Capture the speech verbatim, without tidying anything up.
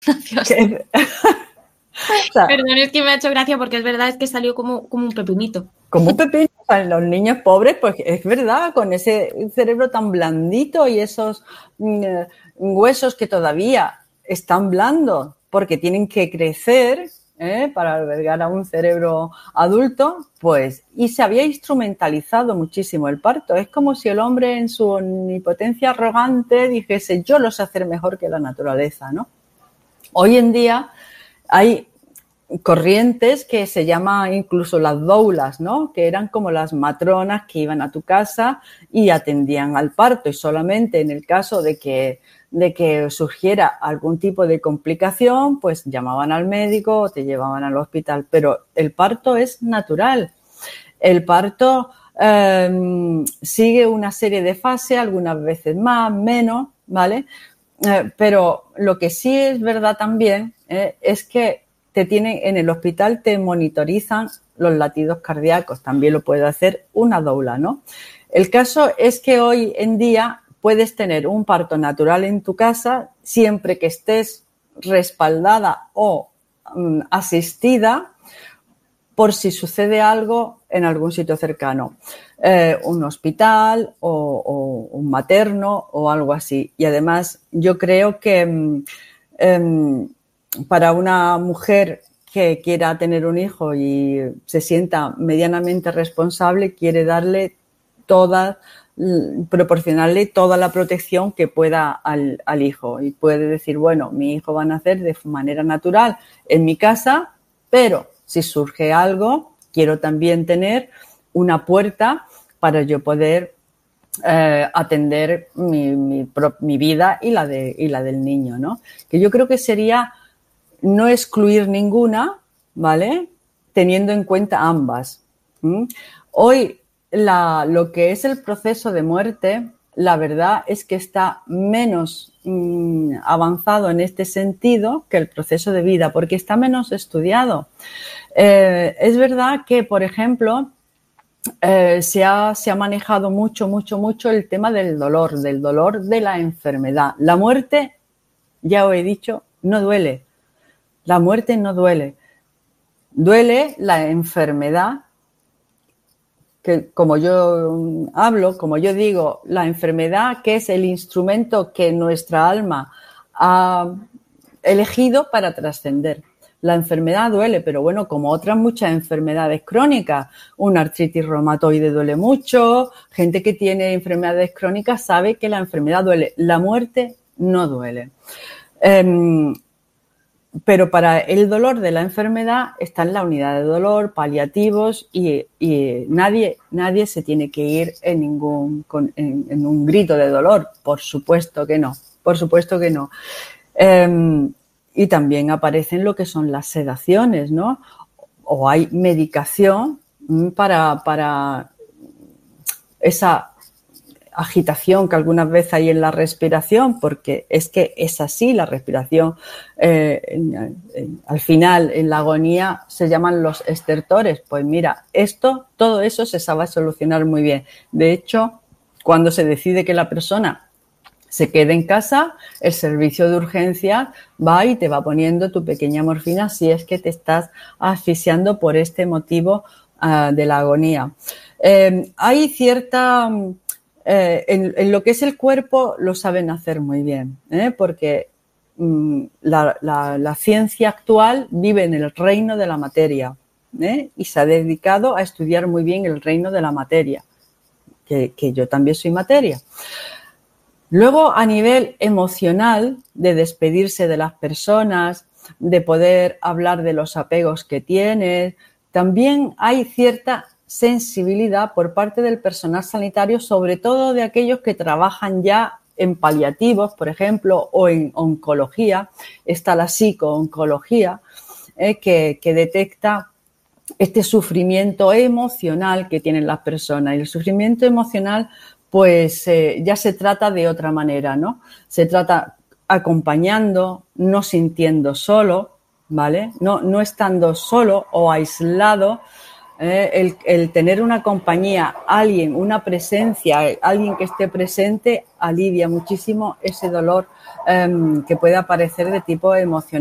Gracias. Que- o sea, Perdón, es que me ha hecho gracia porque es verdad, es que salió como, como un pepinito. como un pepino, o sea, los niños pobres, pues es verdad, con ese cerebro tan blandito y esos mm, eh, huesos que todavía están blandos porque tienen que crecer, ¿eh? Para albergar a un cerebro adulto, pues, y se había instrumentalizado muchísimo el parto. Es como si el hombre en su omnipotencia arrogante dijese, yo lo sé hacer mejor que la naturaleza, ¿no? Hoy en día hay corrientes que se llaman incluso las doulas, ¿no? Que eran como las matronas que iban a tu casa y atendían al parto, y solamente en el caso de que, de que surgiera algún tipo de complicación, pues llamaban al médico o te llevaban al hospital. Pero el parto es natural. El parto eh, sigue una serie de fases, algunas veces más, menos, ¿vale? Eh, pero lo que sí es verdad también eh, es que te tienen en el hospital, te monitorizan los latidos cardíacos, también lo puede hacer una doula, ¿no? El caso es que hoy en día puedes tener un parto natural en tu casa siempre que estés respaldada o um, asistida por si sucede algo en algún sitio cercano, eh, un hospital o, o un materno o algo así. Y además yo creo que eh, para una mujer que quiera tener un hijo y se sienta medianamente responsable, quiere darle toda, proporcionarle toda la protección que pueda al, al hijo. Y puede decir, bueno, mi hijo va a nacer de manera natural en mi casa, pero si surge algo, quiero también tener una puerta para yo poder eh, atender mi, mi, mi vida y la, de, y la del niño, ¿no? Que yo creo que sería no excluir ninguna, ¿vale? Teniendo en cuenta ambas. ¿Mm? Hoy la, lo que es el proceso de muerte, la verdad es que está menos mmm, avanzado en este sentido que el proceso de vida, porque está menos estudiado. Eh, es verdad que, por ejemplo, eh, se, ha, se ha manejado mucho, mucho, mucho el tema del dolor, del dolor de la enfermedad. La muerte, ya os he dicho, no duele. La muerte no duele. Duele la enfermedad, que como yo hablo, como yo digo, la enfermedad que es el instrumento que nuestra alma ha elegido para trascender. La enfermedad duele, pero bueno, como otras muchas enfermedades crónicas, una artritis reumatoide duele mucho, gente que tiene enfermedades crónicas sabe que la enfermedad duele, la muerte no duele. Eh, Pero para el dolor de la enfermedad está en la unidad de dolor, paliativos, y, y nadie, nadie se tiene que ir en, ningún, con, en, en un grito de dolor. Por supuesto que no, por supuesto que no. Eh, y también aparecen lo que son las sedaciones, ¿no? O hay medicación para, para esa agitación que algunas veces hay en la respiración, porque es que es así la respiración. Eh, en, en, al final, en la agonía, se llaman los estertores. Pues mira, esto, todo eso se sabe solucionar muy bien. De hecho, cuando se decide que la persona se quede en casa, el servicio de urgencias va y te va poniendo tu pequeña morfina si es que te estás asfixiando por este motivo uh, de la agonía. Eh, hay cierta... Eh, en, en lo que es el cuerpo lo saben hacer muy bien, ¿eh? Porque mmm, la, la, la ciencia actual vive en el reino de la materia, ¿eh? Y se ha dedicado a estudiar muy bien el reino de la materia, que, que yo también soy materia. Luego, a nivel emocional, de despedirse de las personas, de poder hablar de los apegos que tienes, también hay cierta sensibilidad por parte del personal sanitario, sobre todo de aquellos que trabajan ya en paliativos, por ejemplo, o en oncología. Está la psico-oncología, eh, que, que detecta este sufrimiento emocional que tienen las personas. Y el sufrimiento emocional, pues eh, ya se trata de otra manera, ¿no? Se trata acompañando, no sintiendo solo, ¿vale? No, no estando solo o aislado, Eh, el, el tener una compañía, alguien, una presencia, alguien que esté presente, alivia muchísimo ese dolor eh, que puede aparecer de tipo emocional.